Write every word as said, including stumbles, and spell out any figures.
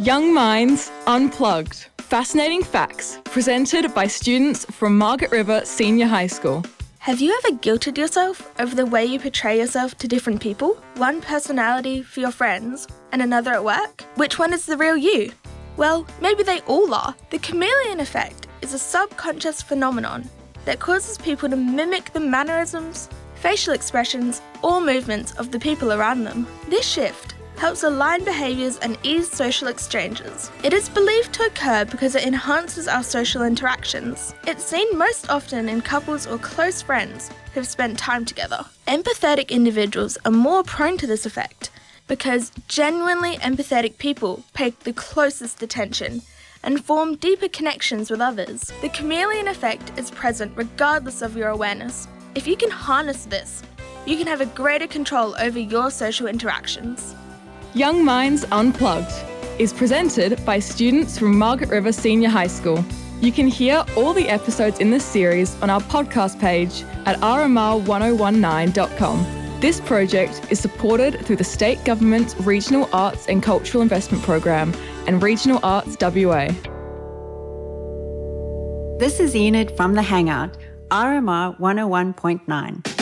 Young Minds Unplugged. Fascinating facts presented by students from Margaret River Senior High School. Have you ever guilted yourself over the way you portray yourself to different people? One personality for your friends and another at work? Which one is the real you? Well, maybe they all are. The chameleon effect is a subconscious phenomenon that causes people to mimic the mannerisms, facial expressions, or movements of the people around them. This shift helps align behaviours and ease social exchanges. It is believed to occur because it enhances our social interactions. It's seen most often in couples or close friends who've spent time together. Empathetic individuals are more prone to this effect because genuinely empathetic people pay the closest attention and form deeper connections with others. The chameleon effect is present regardless of your awareness. If you can harness this, you can have a greater control over your social interactions. Young Minds Unplugged is presented by students from Margaret River Senior High School. You can hear all the episodes in this series on our podcast page at r m r one oh one nine dot com. This project is supported through the State Government's Regional Arts and Cultural Investment Program and Regional Arts W A. This is Enid from The Hangout, R M R one oh one point nine.